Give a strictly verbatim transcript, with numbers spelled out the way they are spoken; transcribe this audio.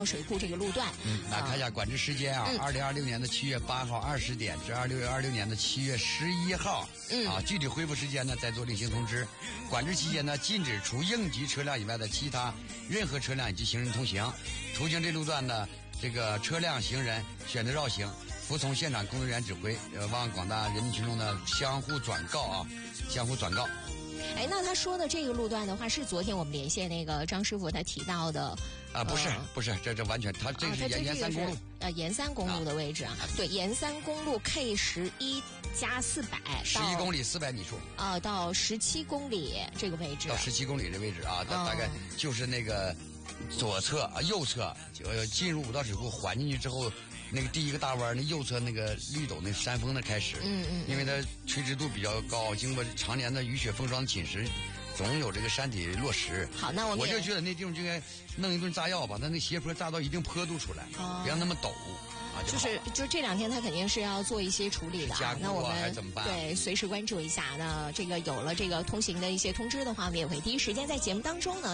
水库这个路段。 嗯，来看一下管制时间啊，二零二六年的七月八号二十点至二六二六年的七月十一号。嗯，啊，具体恢复时间呢再做另行通知。管制期间呢，禁止除应急车辆以外的其他任何车辆以及行人通行。途经这路段的这个车辆、行人选择绕行，服从现场工作人员指挥。呃，望广大人民群众呢相互转告啊，相互转告。 哎，那他说的这个路段的话，是昨天我们连线那个张师傅他提到的。 啊，不是、呃、不是，这这完全，他这是沿沿三公路， 呃，沿三公路的位置啊，啊对，沿三公路 K 十一加四百， 十一公里四百米处啊，到十七公里这个位置， 到十七公里这位置啊，大、哦、大概就是那个左侧啊，右侧呃进入五道水库环进去之后，那个第一个大弯，那右侧那个绿陡那山峰的开始， 嗯嗯， 因为它垂直度比较高，经过常年的雨雪风霜侵蚀。总有这个山体落石。 好，那我们我就觉得那地方就应该弄一顿炸药，把它那斜坡炸到一定坡度出来，哦、别让那么陡啊。 就, 就是就这两天他肯定是要做一些处理的、啊， 加固啊， 那我们还怎么办？ 对，随时关注一下。那这个有了这个通行的一些通知的话，我们也会第一时间在节目当中呢。